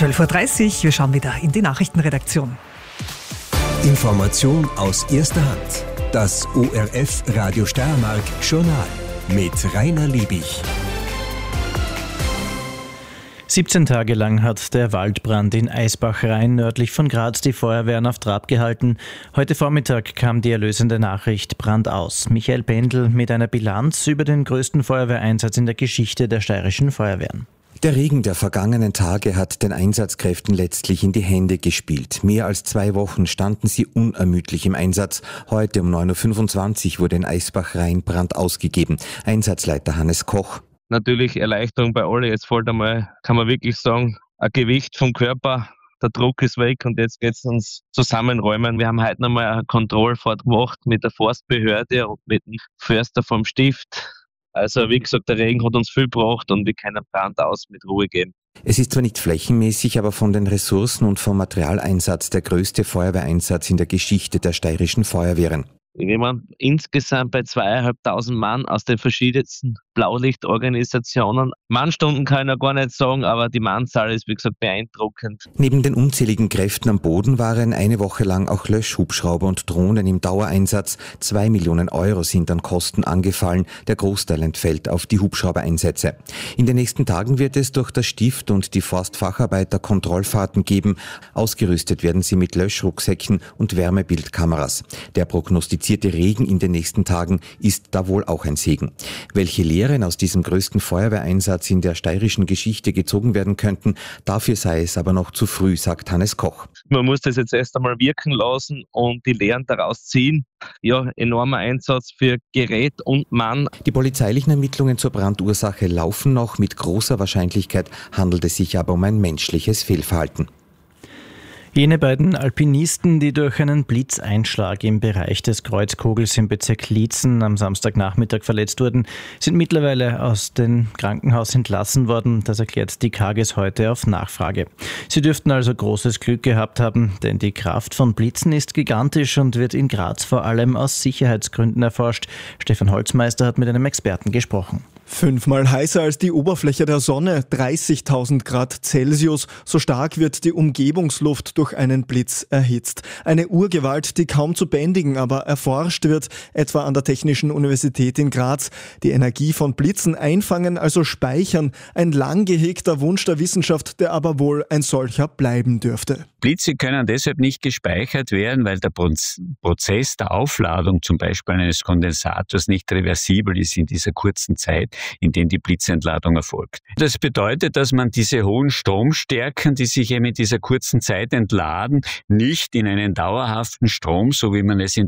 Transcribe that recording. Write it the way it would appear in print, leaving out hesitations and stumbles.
12.30 Uhr, wir schauen wieder in die Nachrichtenredaktion. Information aus erster Hand. Das ORF Radio Steiermark Journal mit Rainer Liebig. 17 Tage lang hat der Waldbrand in Eisbach-Rhein nördlich von Graz die Feuerwehren auf Trab gehalten. Heute Vormittag kam die erlösende Nachricht: Brand aus. Michael Pendl mit einer Bilanz über den größten Feuerwehreinsatz in der Geschichte der steirischen Feuerwehren. Der Regen der vergangenen Tage hat den Einsatzkräften letztlich in die Hände gespielt. Mehr als 2 Wochen standen sie unermüdlich im Einsatz. Heute um 9.25 Uhr wurde in Eisbach-Rhein Brand ausgegeben. Einsatzleiter Hannes Koch. Natürlich Erleichterung bei allen. Jetzt fällt einmal, kann man wirklich sagen, ein Gewicht vom Körper. Der Druck ist weg und jetzt geht es uns zusammenräumen. Wir haben heute nochmal eine Kontrollfahrt gemacht mit der Forstbehörde und mit dem Förster vom Stift. Also wie gesagt, der Regen hat uns viel gebracht und wir können Brand aus mit Ruhe gehen. Es ist zwar nicht flächenmäßig, aber von den Ressourcen und vom Materialeinsatz der größte Feuerwehreinsatz in der Geschichte der steirischen Feuerwehren. Wir waren insgesamt bei 2.500 Mann aus den verschiedensten Blaulichtorganisationen. Mannstunden kann ich noch gar nicht sagen, aber die Mannzahl ist, wie gesagt, beeindruckend. Neben den unzähligen Kräften am Boden waren eine Woche lang auch Löschhubschrauber und Drohnen im Dauereinsatz. 2 Millionen Euro sind an Kosten angefallen. Der Großteil entfällt auf die Hubschraubereinsätze. In den nächsten Tagen wird es durch das Stift und die Forstfacharbeiter Kontrollfahrten geben. Ausgerüstet werden sie mit Löschrucksäcken und Wärmebildkameras. Der prognostizierte Regen in den nächsten Tagen ist da wohl auch ein Segen. Welche Lehren aus diesem größten Feuerwehreinsatz in der steirischen Geschichte gezogen werden könnten, dafür sei es aber noch zu früh, sagt Hannes Koch. Man muss das jetzt erst einmal wirken lassen und die Lehren daraus ziehen. Ja, enormer Einsatz für Gerät und Mann. Die polizeilichen Ermittlungen zur Brandursache laufen noch. Mit großer Wahrscheinlichkeit handelt es sich aber um ein menschliches Fehlverhalten. Jene beiden Alpinisten, die durch einen Blitzeinschlag im Bereich des Kreuzkogels im Bezirk Liezen am Samstagnachmittag verletzt wurden, sind mittlerweile aus dem Krankenhaus entlassen worden. Das erklärt die Kages heute auf Nachfrage. Sie dürften also großes Glück gehabt haben, denn die Kraft von Blitzen ist gigantisch und wird in Graz vor allem aus Sicherheitsgründen erforscht. Stefan Holzmeister hat mit einem Experten gesprochen. 5-mal heißer als die Oberfläche der Sonne, 30.000 Grad Celsius. So stark wird die Umgebungsluft durch einen Blitz erhitzt. Eine Urgewalt, die kaum zu bändigen, aber erforscht wird, etwa an der Technischen Universität in Graz. Die Energie von Blitzen einfangen, also speichern. Ein lang gehegter Wunsch der Wissenschaft, der aber wohl ein solcher bleiben dürfte. Blitze können deshalb nicht gespeichert werden, weil der Prozess der Aufladung zum Beispiel eines Kondensators nicht reversibel ist in dieser kurzen Zeit, in der die Blitzentladung erfolgt. Das bedeutet, dass man diese hohen Stromstärken, die sich eben in dieser kurzen Zeit entladen, nicht in einen dauerhaften Strom, so wie man es in